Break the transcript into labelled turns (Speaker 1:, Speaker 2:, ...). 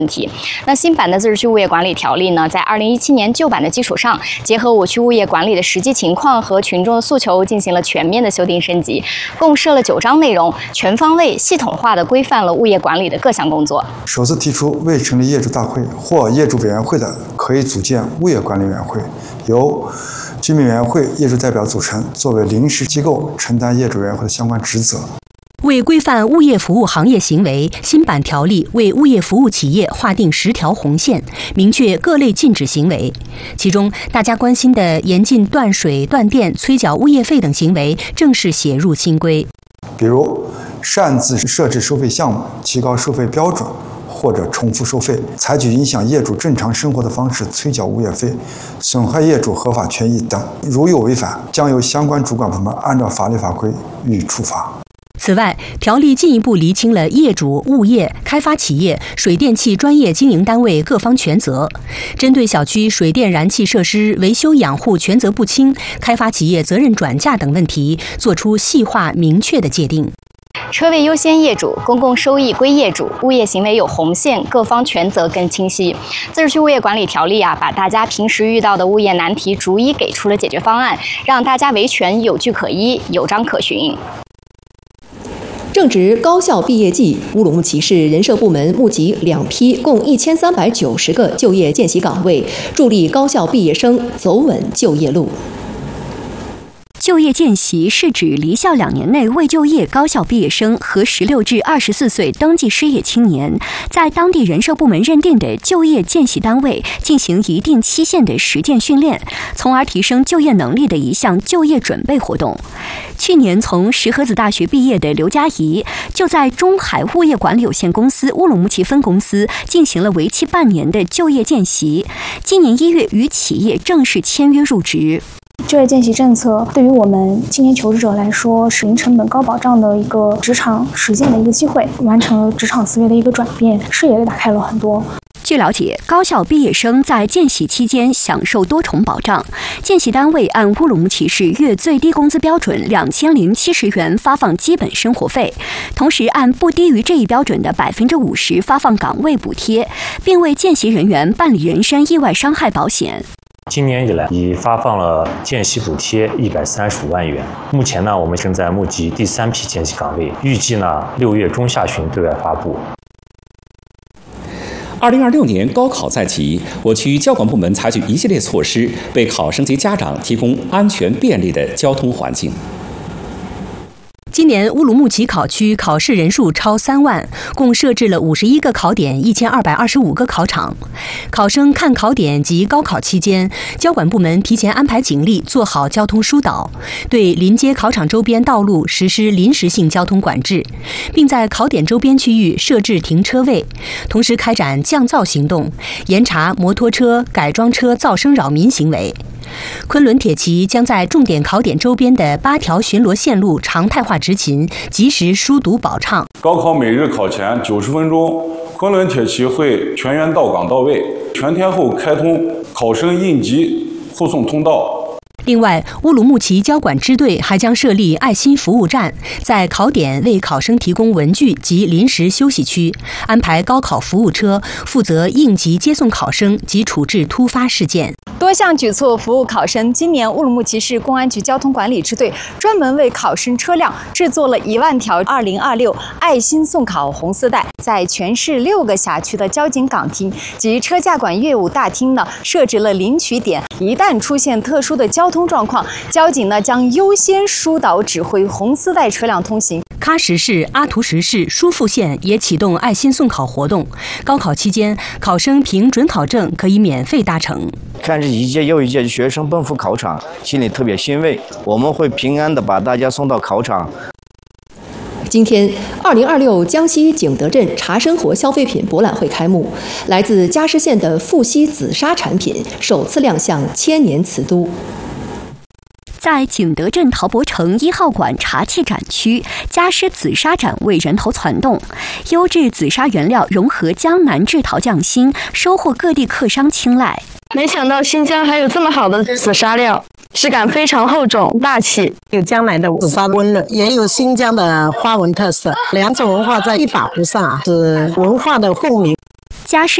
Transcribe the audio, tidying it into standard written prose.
Speaker 1: 问题。那新版的自治区物业管理条例呢，在2017年旧版的基础上，结合我区物业管理的实际情况和群众的诉求，进行了全面的修订升级，共设了9章内容，全方位、系统化的规范了物业管理的各项工作。
Speaker 2: 首次提出，未成立业主大会或业主委员会的，可以组建物业管理委员会，由居民委员会业主代表组成，作为临时机构，承担业主委员会的相关职责。
Speaker 3: 为规范物业服务行业行为，新版条例为物业服务企业划定10条红线，明确各类禁止行为。其中，大家关心的严禁断水、断电、催缴物业费等行为，正式写入新规。
Speaker 2: 比如，擅自设置收费项目、提高收费标准，或者重复收费，采取影响业主正常生活的方式催缴物业费，损害业主合法权益等，如有违反，将由相关主管部门按照法律法规予以处罚。
Speaker 3: 此外，条例进一步厘清了业主、物业、开发企业、水电气专业经营单位各方权责，针对小区水电燃气设施维修养护权责不清、开发企业责任转嫁等问题，作出细化明确的界定。
Speaker 1: 车位优先业主，公共收益归业主，物业行为有红线，各方权责更清晰。自治区物业管理条例把大家平时遇到的物业难题逐一给出了解决方案，让大家维权有据可依，有章可循。
Speaker 4: 正值高校毕业季，乌鲁木齐市人社部门募集2批共1390个就业见习岗位，助力高校毕业生走稳就业路。
Speaker 5: 就业见习是指离校2年内未就业高校毕业生和16至24岁登记失业青年，在当地人社部门认定的就业见习单位进行一定期限的实践训练，从而提升就业能力的一项就业准备活动。去年从石河子大学毕业的刘佳怡，就在中海物业管理有限公司乌鲁木齐分公司进行了为期半年的就业见习，今年1月与企业正式签约入职。
Speaker 6: 就业见习政策对于我们青年求职者来说是零成本高保障的一个职场实践的一个机会，完成了职场思维的一个转变，视野打开了很多。
Speaker 5: 据了解，高校毕业生在见习期间享受多重保障，见习单位按乌鲁木齐市月最低工资标准2070元发放基本生活费，同时按不低于这一标准的50%发放岗位补贴，并为见习人员办理人身意外伤害保险。
Speaker 7: 今年以来，已发放了见习补贴135万元。目前呢，我们正在募集第3批见习岗位，预计呢6月中下旬对外发布。
Speaker 8: 2026年高考在即，我区交管部门采取一系列措施，为考生及家长提供安全便利的交通环境。
Speaker 3: 今年乌鲁木齐考区考试人数超3万，共设置了51个考点，1225个考场。考生看考点及高考期间，交管部门提前安排警力做好交通疏导，对临街考场周边道路实施临时性交通管制，并在考点周边区域设置停车位，同时开展降噪行动，严查摩托车、改装车噪声扰民行为。昆仑铁骑将在重点考点周边的8条巡逻线路常态化执勤，及时疏堵保畅。
Speaker 9: 高考每日考前90分钟，昆仑铁骑会全员到岗到位，全天候开通考生应急护送通道。
Speaker 3: 另外，乌鲁木齐交管支队还将设立爱心服务站，在考点为考生提供文具及临时休息区，安排高考服务车负责应急接送考生及处置突发事件。
Speaker 1: 多项举措服务考生。今年乌鲁木齐市公安局交通管理支队专门为考生车辆制作了1万条2026爱心送考红丝带，在全市6个辖区的交警岗厅及车驾管业务大厅呢设置了领取点，一旦出现特殊的交通状况，交警呢将优先疏导指挥红丝带车辆通行。
Speaker 3: 喀什市、阿图什市、疏附县也启动爱心送考活动。高考期间，考生凭准考证可以免费搭乘。
Speaker 10: 看着一届又一届学生奔赴考场，心里特别欣慰。我们会平安的把大家送到考场。
Speaker 4: 今天，2026江西景德镇茶生活消费品博览会开幕，来自嘉实县的富硒紫砂产品首次亮相千年瓷都。
Speaker 5: 在景德镇陶博城1号馆茶器展区，嘉实紫砂展为人头攒动，优质紫砂原料融合江南制陶匠心，收获各地客商青睐。
Speaker 11: 没想到新疆还有这么好的紫砂料，质感非常厚重大气，
Speaker 12: 有江南的紫砂温润，也有新疆的花纹特色，2种文化在一把壶上是文化的共鸣。
Speaker 5: 家师